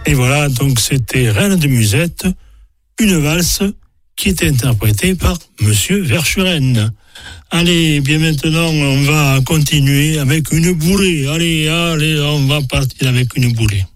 Et voilà, donc c'était Reine de Musette, une valse qui était interprétée par Monsieur Verschuren. Allez, bien maintenant, on va continuer avec une bourrée. Allez, on va partir avec une bourrée.